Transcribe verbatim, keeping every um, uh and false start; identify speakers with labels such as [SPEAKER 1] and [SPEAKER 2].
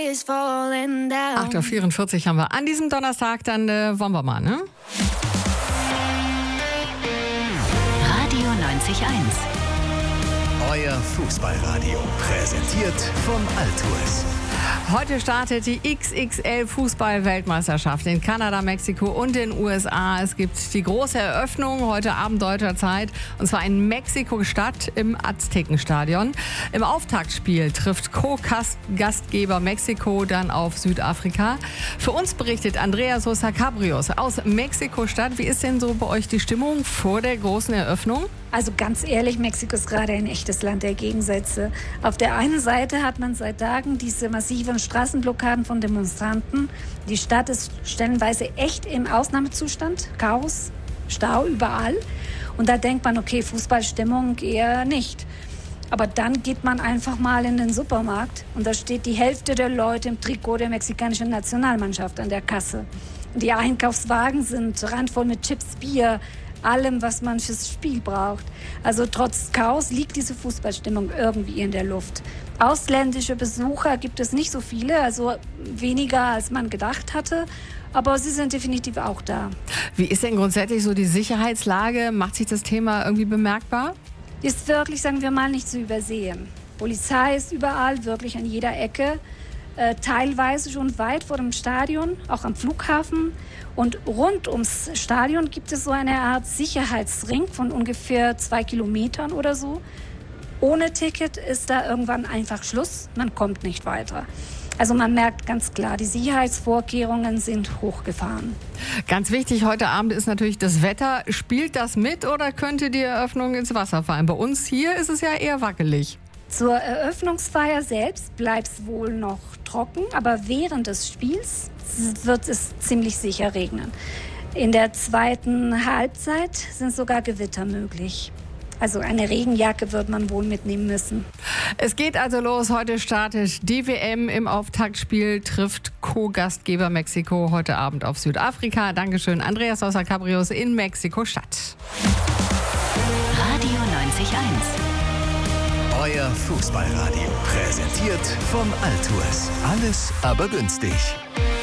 [SPEAKER 1] is falling down.
[SPEAKER 2] acht Uhr vierundvierzig haben wir an diesem Donnerstag, dann äh, wollen wir mal, ne?
[SPEAKER 3] Radio neunzig Komma eins.
[SPEAKER 4] Euer Fußballradio, präsentiert vom Altours.
[SPEAKER 2] Heute startet die X X L-Fußball-Weltmeisterschaft in Kanada, Mexiko und den U S A. Es gibt die große Eröffnung heute Abend deutscher Zeit, und zwar in Mexiko-Stadt im Aztekenstadion. Im Auftaktspiel trifft Co-Gastgeber Mexiko dann auf Südafrika. Für uns berichtet Andrea Sosa Cabrios aus Mexiko-Stadt. Wie ist denn so bei euch die Stimmung vor der großen Eröffnung?
[SPEAKER 5] Also ganz ehrlich, Mexiko ist gerade ein echtes Land der Gegensätze. Auf der einen Seite hat man seit Tagen diese massiven Straßenblockaden von Demonstranten. Die Stadt ist stellenweise echt im Ausnahmezustand. Chaos, Stau überall. Und da denkt man, okay, Fußballstimmung eher nicht. Aber dann geht man einfach mal in den Supermarkt und da steht die Hälfte der Leute im Trikot der mexikanischen Nationalmannschaft an der Kasse. Die Einkaufswagen sind randvoll mit Chips, Bier, allem, was man fürs Spiel braucht. Also trotz Chaos liegt diese Fußballstimmung irgendwie in der Luft. Ausländische Besucher gibt es nicht so viele, also weniger als man gedacht hatte, aber sie sind definitiv auch da.
[SPEAKER 2] Wie ist denn grundsätzlich so die Sicherheitslage? Macht sich das Thema irgendwie bemerkbar?
[SPEAKER 5] Ist wirklich, sagen wir mal, nicht zu übersehen. Polizei ist überall, wirklich an jeder Ecke. Äh, teilweise schon weit vor dem Stadion, auch am Flughafen. Und rund ums Stadion gibt es so eine Art Sicherheitsring von ungefähr zwei Kilometern oder so. Ohne Ticket ist da irgendwann einfach Schluss, man kommt nicht weiter. Also man merkt ganz klar, die Sicherheitsvorkehrungen sind hochgefahren.
[SPEAKER 2] Ganz wichtig heute Abend ist natürlich das Wetter. Spielt das mit oder könnte die Eröffnung ins Wasser fallen? Bei uns hier ist es ja eher wackelig.
[SPEAKER 5] Zur Eröffnungsfeier selbst bleibt es wohl noch trocken, aber während des Spiels wird es ziemlich sicher regnen. In der zweiten Halbzeit sind sogar Gewitter möglich. Also eine Regenjacke wird man wohl mitnehmen müssen.
[SPEAKER 2] Es geht also los. Heute startet die W M. Im Auftaktspiel trifft Co-Gastgeber Mexiko heute Abend auf Südafrika. Dankeschön, Andrea Sosa Cabrios in Mexiko-Stadt.
[SPEAKER 3] Radio neunzig Komma eins.
[SPEAKER 4] Euer Fußballradio, präsentiert vom Altours. Alles aber günstig.